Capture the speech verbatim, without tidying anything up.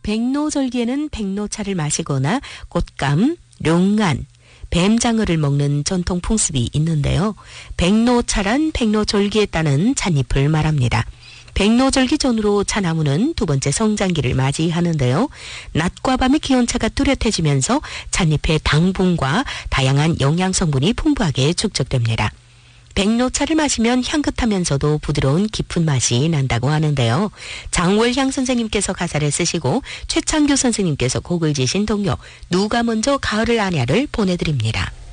백로절기에는 백로차를 마시거나 꽃감, 룡안, 뱀장어를 먹는 전통 풍습이 있는데요. 백로차란 백로절기에 따는 찻잎을 말합니다. 백로절기 전후로 차나무는 두 번째 성장기를 맞이하는데요. 낮과 밤의 기온차가 뚜렷해지면서 찻잎의 당분과 다양한 영양성분이 풍부하게 축적됩니다. 백로차를 마시면 향긋하면서도 부드러운 깊은 맛이 난다고 하는데요. 장월향 선생님께서 가사를 쓰시고 최창규 선생님께서 곡을 지신 동요 누가 먼저 가을을 아냐를 보내드립니다.